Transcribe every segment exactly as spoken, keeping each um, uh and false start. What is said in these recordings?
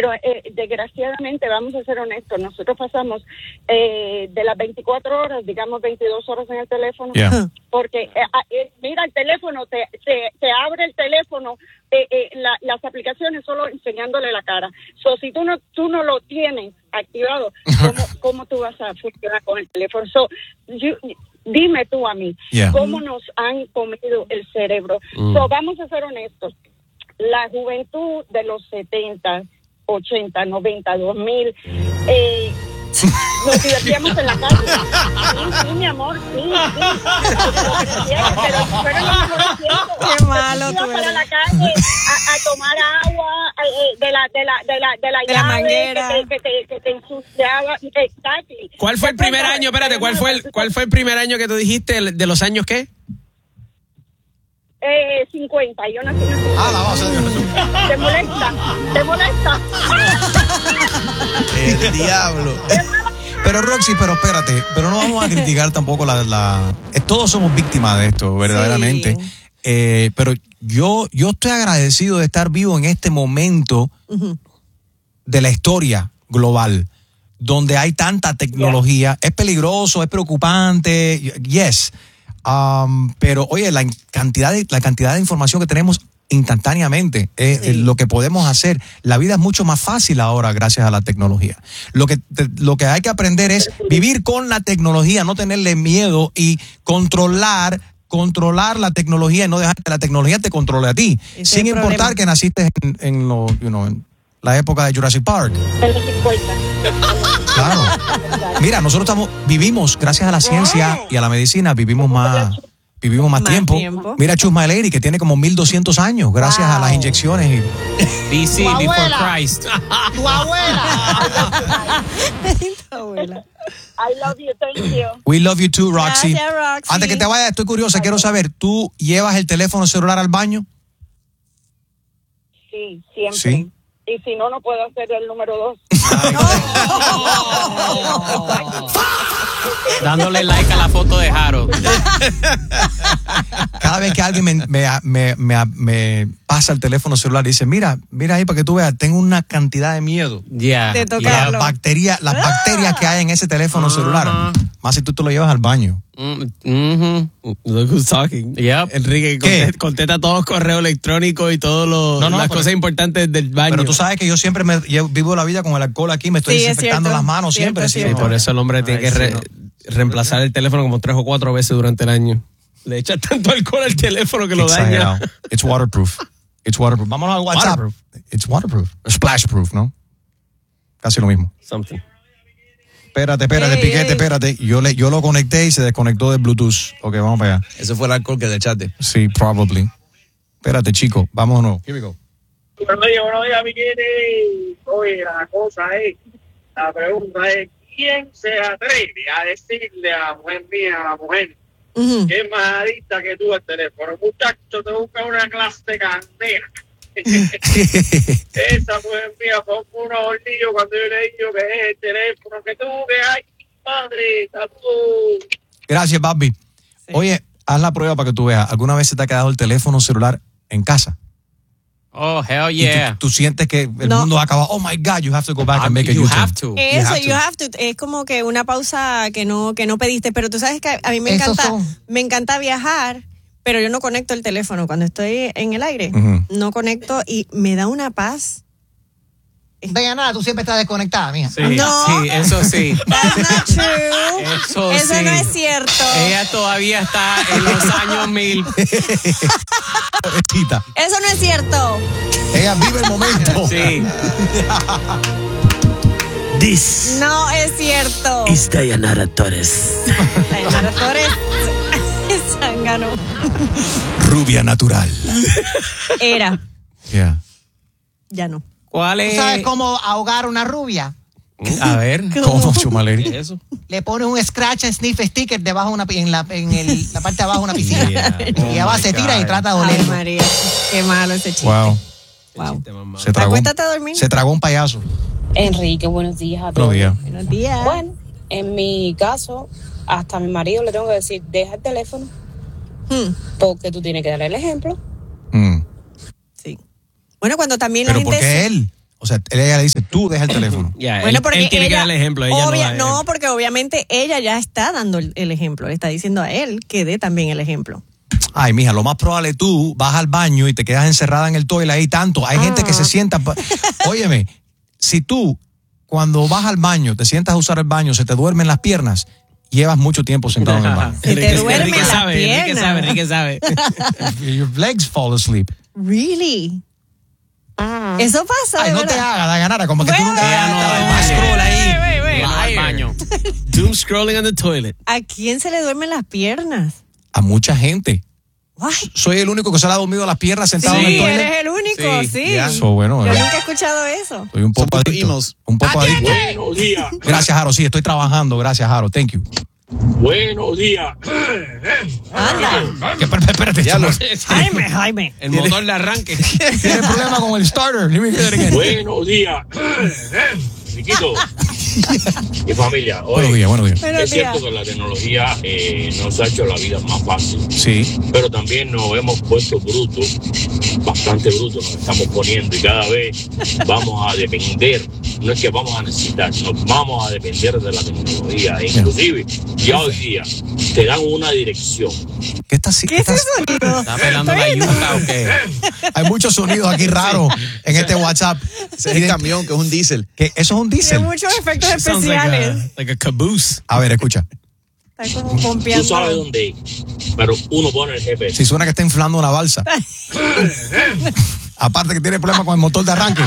pero eh, desgraciadamente, vamos a ser honestos, nosotros pasamos eh, de las veinticuatro horas, digamos veintidós horas en el teléfono, yeah. porque eh, eh, mira el teléfono, te, te, te abre el teléfono, eh, eh, la, las aplicaciones solo enseñándole la cara. So, si tú no, tú no lo tienes activado, ¿cómo, cómo tú vas a funcionar con el teléfono? So, you, dime tú a mí, yeah. ¿cómo nos han comido el cerebro? Mm. So, vamos a ser honestos. La juventud de los setenta, ochenta, noventa, dos mil, eh, nos divertíamos en la calle. Sí, sí, mi amor, sí, sí. Pero fueron los mejores tiempos. Qué malo tú eres. Para la calle a, a tomar agua eh, de la de la de la de la, de llave, la manguera que te, que te, que te ensuciaba. Exactly. ¿Cuál fue el primer año? Espérate, ¿cuál fue el cuál fue el primer año que tú dijiste de los años qué? Eh, cincuenta, yo nací en el cincuenta. Ah, la vamos a ver. ¿Te molesta? ¿Te molesta? El diablo. Pero Roxy, pero espérate, pero no vamos a criticar tampoco la, la eh, todos somos víctimas de esto, verdaderamente. Sí. Eh, pero yo, yo estoy agradecido de estar vivo en este momento uh-huh. de la historia global, donde hay tanta tecnología. Yeah. Es peligroso, es preocupante, yes. Um, pero oye, la cantidad de la cantidad de información que tenemos instantáneamente es sí. lo que podemos hacer. La vida es mucho más fácil ahora gracias a la tecnología. Lo que te, lo que hay que aprender es vivir con la tecnología, no tenerle miedo y controlar controlar la tecnología y no dejar que la tecnología te controle a ti, ese sin importar problema. Que naciste en, en lo, you know, en la época de Jurassic Park. Claro. Mira, nosotros estamos vivimos gracias a la ciencia y a la medicina, vivimos más vivimos más, más tiempo. tiempo. Mira Chus My Lady, que tiene como mil doscientos años gracias wow. a las inyecciones y B C before Christ. Tu abuela. Tu abuela. I love you, thank you. We love you too, Roxy. Gracias, Roxy. Antes que te vayas, estoy curiosa, quiero saber, ¿tú llevas el teléfono celular al baño? Sí, siempre. Sí. Y si no, no puedo hacer el número dos. Dándole like a la foto de Jaro. Cada vez que alguien me, me, me, me, me pasa el teléfono celular y dice, mira, mira ahí para que tú veas, tengo una cantidad de miedo. Ya. De tocarlo. Las bacterias, las bacterias que hay en ese teléfono uh-huh. celular. Más si tú te lo llevas al baño. Mm-hmm. Look who's talking. Yep. Enrique contesta, contesta todos los correos electrónicos y todas no, no, las pero, cosas importantes del baño. Pero tú sabes que yo siempre me yo vivo la vida con el alcohol aquí, me estoy sí, desinfectando las manos cierto, siempre. Cierto. Sí, por eso el hombre Ay, tiene que re, sí, no. reemplazar el teléfono como tres o cuatro veces durante el año. Le echa tanto alcohol al teléfono que lo daña. It's waterproof. It's waterproof. Vámonos al WhatsApp. Waterproof. It's waterproof. Splashproof, ¿no? Casi lo mismo. Something. Espérate, espérate, hey, Piquete, espérate. Yo, le, yo lo conecté y se desconectó del Bluetooth. Ok, vamos para allá. Eso fue el alcohol que le echaste. Sí, probably. Espérate, chico, vámonos. Here we go. Buenos días, buenos días, Piquete. Oye, la cosa es, la pregunta es, ¿quién se atreve a decirle a la mujer mía, a la mujer, uh-huh. que es más adicta que tú al teléfono? Muchacho, te busca una clase de candela. Esa mujer mía fue unos hornillos cuando yo le digo que es el teléfono que tú que hay, madre, tú. Gracias, papi. Sí. Oye, haz la prueba para que tú veas. ¿Alguna vez se te ha quedado el teléfono celular en casa? Oh, hell yeah. Tú, tú sientes que el no. mundo ha acabado. Oh my God, you have to go back and make a you U-turn. Have to. Eso, you have to. you have to. Es como que una pausa que no que no pediste. Pero tú sabes que a mí me encanta, son... me encanta viajar. Pero yo no conecto el teléfono cuando estoy en el aire. Uh-huh. No conecto y me da una paz. Dayanara, tú siempre estás desconectada, mija. Sí, no. sí, eso sí. That's not true. Eso, eso sí. no es cierto. Ella todavía está en los años mil. Eso no es cierto. Ella vive el momento. Sí. This no es cierto. is Dayanara Torres. Dayanara Torres. Zángano. Rubia natural. Era. Yeah. Ya no. ¿Cuál es? ¿Tú sabes cómo ahogar una rubia? A ver. ¿Cómo, Chumaleri? ¿Qué es eso? Le pones un scratch and sniff sticker debajo una, en, la, en el, la parte de abajo de una piscina. Yeah. Y oh ella va, se tira y trata de oler. Ay, María. Qué malo ese chiste. Wow. Wow. Se tragó, Acuéstate a dormir. Se tragó un payaso. Enrique, buenos días a Buenos todos. días. Buenos días. Bueno, en mi caso, hasta a mi marido le tengo que decir, deja el teléfono, hmm. porque tú tienes que darle el ejemplo. Mm. Sí. Bueno, cuando también ¿Pero la gente... por qué él? O sea, ella le dice, tú deja el teléfono. Yeah, bueno, él, porque él tiene ella, que dar el ejemplo. Ella obvia, no, da, no, porque obviamente ella ya está dando el, el ejemplo. Le está diciendo a él que dé también el ejemplo. Ay, mija, lo más probable tú vas al baño y te quedas encerrada en el toilet ahí tanto. Hay ah. gente que se sienta... Óyeme, si tú cuando vas al baño, te sientas a usar el baño, se te duermen las piernas, llevas mucho tiempo sentado en el baño. Se te duermen Enrique las sabe, piernas. Enrique sabe, Enrique sabe. Your legs fall asleep. Really? Ah. Eso pasa. Ay, no verdad. te hagas la ganara, como que Bueno, tú nunca ella no da más scroll ahí. Wait, wait, wait. Va al baño. Doom scrolling on the toilet. ¿A quién se le duermen las piernas? A mucha gente. What? Soy el único que se le ha dormido las piernas sentado Sí, en el toilet. eres el único, sí. Sí, sí. Yeah. So, bueno, Yo eh. nunca he escuchado eso. Soy un poco adicto. Un poco adicto. Buenos días. Gracias, Jaro. Sí, estoy trabajando. Gracias, Jaro. Thank you. Buenos días. Anda. Que, espérate, espérate. Ya lo- Jaime, Jaime. El motor de arranque. Tiene problema con el starter. Let me hear it again. Buenos días. Riquito. Mi familia. Oye, Buenos días, buenos días. Buenos es cierto días. que la tecnología eh, nos ha hecho la vida más fácil, Sí. pero también nos hemos puesto brutos, bastante brutos nos estamos poniendo y cada vez vamos a depender, no es que vamos a necesitar, nos vamos a depender de la tecnología. E inclusive, ya hoy día te dan una dirección. ¿Qué está así? ¿Qué es ese sonido? ¿Está pelando la yuca o qué? Hay muchos sonidos aquí raros en este WhatsApp. Ese es el camión, que es un diésel. Que eso es un Tiene diésel. muchos efectos Sounds like especiales. a, like a caboose. A ver, escucha. Está como Tú pompeando. sabes dónde ir, pero uno pone el G P S. Si suena que está inflando una balsa. Aparte que tiene problemas con el motor de arranque.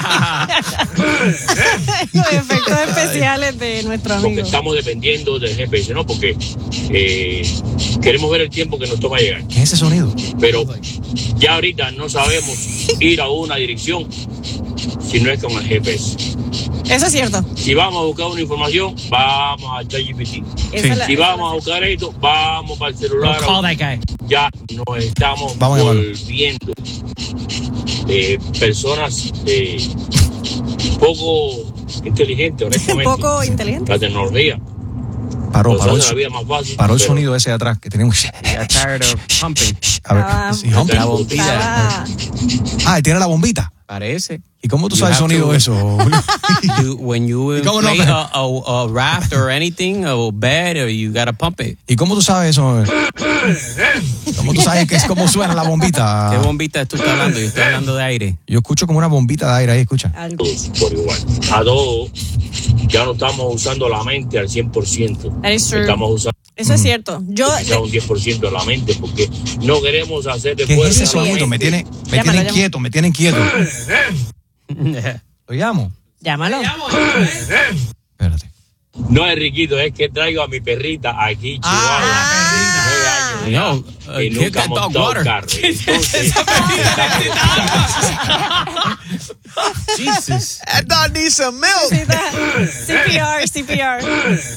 Los efectos especiales de nuestro Porque amigo. estamos dependiendo del G P S, ¿no? Porque eh, queremos ver el tiempo que nos toma llegar. ¿Qué es ese sonido? Pero ya ahorita no sabemos ir a una dirección si no es con el G P S. Eso es cierto. Si vamos a buscar una información, vamos a ChatGPT. Esa es la- Si esa vamos a buscar esto, vamos para el celular. Don't call that guy. Ya nos estamos Vamos a llamarlo. volviendo eh, personas eh, poco inteligentes, es honestamente. poco inteligente. La tecnología Paró, nos paró el, hace la vida más fácil. paró el pero sonido ese de atrás que tenía un... Got tired of pumping. A ver, Ah, sí, humping. La bombilla. Estaba- Ah, él tiene la bombita. Parece. ¿Y cómo tú You sabes el have sonido to- de eso? You, when you ¿Y cómo no? inflate a, a, a raft or anything, a bed, or you gotta pump it. ¿Y cómo tú sabes eso? ¿Cómo tú sabes que es cómo suena la bombita? ¿Qué bombita tú estás hablando? Yo estoy hablando de aire. Yo escucho como una bombita de aire ahí, escucha. algo. por igual. A todos, ya no estamos usando la mente al cien por ciento. That is true. Estamos usando Eso es cierto. Yo, quizá un diez por ciento de la mente porque no queremos hacer de ¿Qué es fuerza ese la sonido? Me mente. tiene, me Llámalo, tienen llámalo. quieto, me tienen quieto. Lo llamo. llámalo. Espérate. No es Riquito, es que traigo a mi perrita aquí, Chihuahua. Ah. nueve años, No, uh, y get nunca ha that dog montado water. carro. Entonces, Jesus. That dog needs some milk. Necesita C P R, C P R.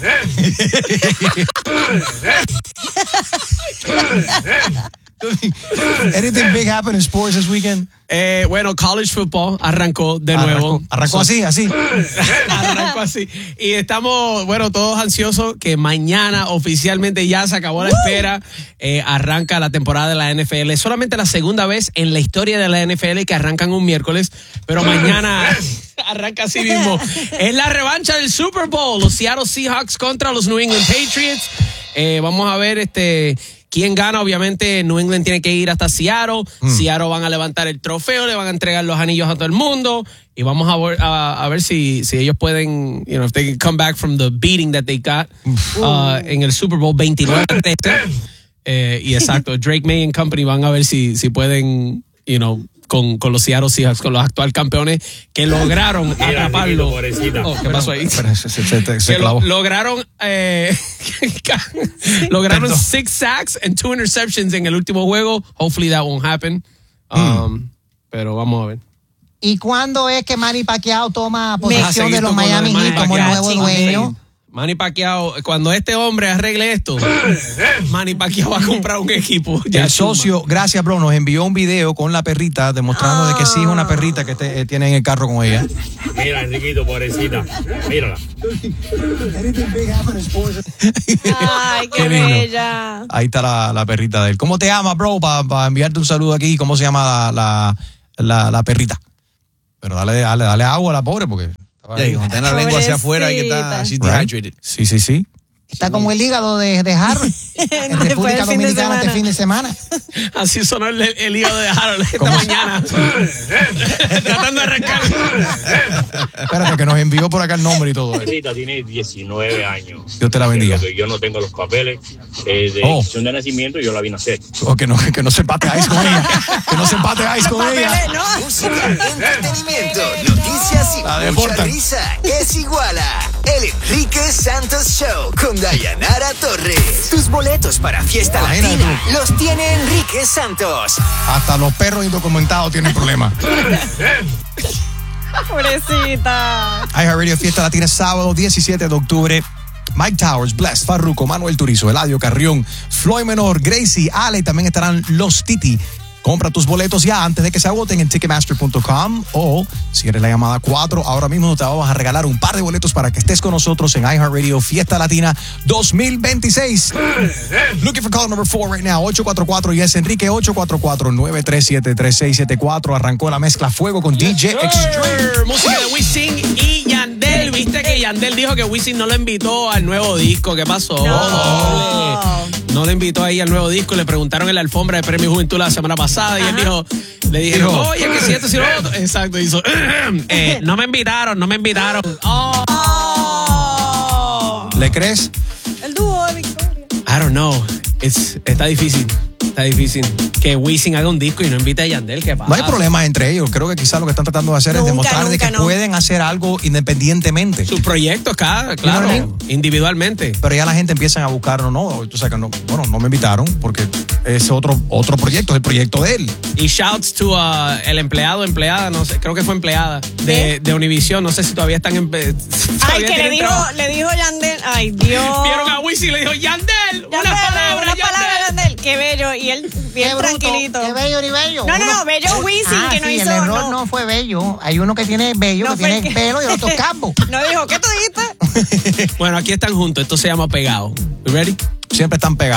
Anything big happen in sports this weekend? Eh, bueno, college football arrancó de Arrancó, nuevo. arrancó So- así, así. Arrancó así. Y estamos, bueno, todos ansiosos que mañana oficialmente ya se acabó la espera. Eh, arranca la temporada de la N F L. Es solamente la segunda vez en la historia de la N F L que arrancan un miércoles, pero mañana arranca así mismo. Es la revancha del Super Bowl. Los Seattle Seahawks contra los New England Patriots. Eh, vamos a ver este... ¿Quién gana? Obviamente New England tiene que ir hasta Seattle. Mm. Seattle van a levantar el trofeo, le van a entregar los anillos a todo el mundo y vamos a ver, a, a ver si, si ellos pueden, you know, if they can come back from the beating that they got uh, en el Super Bowl veintinueve a trece. Eh, y exacto, Drake May and Company van a ver si, si pueden, you know, con, con los Seattle Seahawks, con los actuales campeones que lograron Mira, atraparlo. pobrecita. Oh, ¿qué pasó ahí? Pero se, se, se, se Que lo- clavó. lograron eh, lograron Perdón. six sacks and two interceptions en el último juego. Hopefully that won't happen. Um, Pero vamos a ver. ¿Y cuándo es que Manny Pacquiao toma Vas a posesión seguir de los tú con lo de Miami Manny Heat como el Pacquiao. nuevo dueño? Manny Pacquiao, cuando este hombre arregle esto, Manny Pacquiao va a comprar un equipo. Ya El socio, gracias, bro, nos envió un video con la perrita demostrando de que sí es una perrita que te, eh, tiene en el carro con ella. mira, Enriquito, pobrecita. Mírala. Ay, qué, Qué lindo. bella. Ahí está la, la perrita de él. ¿Cómo te llamas, bro? Para pa enviarte un saludo aquí. ¿Cómo se llama la, la, la, la perrita? Pero dale, dale, dale agua a la pobre porque... Sí, cuando tiene la lengua hacia afuera y que está así dehydrated. Sí, sí, sí. Está como el hígado de, de Harold en República Dominicana este fin de semana. Así sonó el, el hígado de Harold esta ¿Cómo? mañana. Tratando de arrancar. Espérate, que nos envió por acá el nombre y todo eso. Rita tiene diecinueve años. Dios te la bendiga. Yo no tengo los papeles eh, de Oh. inscripción de nacimiento y yo la vine a hacer. O que no, que no se empate Ice con ella. Que no se empate Ice con ella. Música, entretenimiento, noticias y La mucha deportan. risa. Es igual a El Enrique Santos Show con Dayanara Torres. Tus boletos para Fiesta Imagínate Latina tú. los tiene Enrique Santos. Hasta los perros indocumentados tienen problemas. Pobrecita. iHeartRadio Fiesta Latina, sábado diecisiete de octubre. Mike Towers, Bless, Farruko, Manuel Turizo, Eladio Carrión, Floyd Menor, Gracie, Ale, también estarán los Titi. Compra tus boletos ya antes de que se agoten en ticketmaster punto com o si eres la llamada cuatro, ahora mismo te vamos a regalar un par de boletos para que estés con nosotros en iHeartRadio Fiesta Latina dos mil veintiséis. Looking for call number four right now, ocho cuatro cuatro y es Enrique ocho cuatro cuatro, nueve tres siete, tres seis siete cuatro. Arrancó la mezcla Fuego con D J Extreme. Música de Wisin y Yandel. Viste que Yandel dijo que Wisin no lo invitó al nuevo disco. ¿Qué pasó? No. No le invitó ahí al nuevo disco. Le preguntaron en la alfombra de Premio Juventud la semana pasada y él dijo, le dijeron, Dijo. oye, que si esto, si lo otro. Exacto, hizo, eh, no me invitaron, no me invitaron. Oh. ¿Le crees? El dúo de Victoria. I don't know. It's, está difícil. Está difícil. Que Wisin haga un disco y no invite a Yandel. ¿Qué pasa? No hay problema entre ellos. Creo que quizás lo que están tratando de hacer Nunca, es demostrar de nunca, que no. pueden hacer algo independientemente. Sus proyectos, cada, claro, You know what I individualmente. Pero ya la gente empieza a buscar, no, tú sabes que no, bueno, no me invitaron porque es otro, otro proyecto, es el proyecto de él. Y shouts to uh, el empleado, empleada, no sé, creo que fue empleada de, de Univision, no sé si todavía están en. Ay, todavía que le tienen dijo, trabajo. le dijo Yandel. Ay, Dios. Vieron a Wisin y le dijo, Yandel, Yandel, una palabra, una Yandel. palabra, Yandel. Qué bello. Y él bien Qué bruto, tranquilito. Qué bello ni bello. No, no, no, bello Wisin, ah, que no sí, hizo, el error no. no. fue bello. Hay uno que tiene bello, No que fue tiene que- pelo y el otro calvo. No dijo, ¿qué tú dijiste? Bueno, aquí están juntos, esto se llama Pegado. You ready? Siempre están pegados.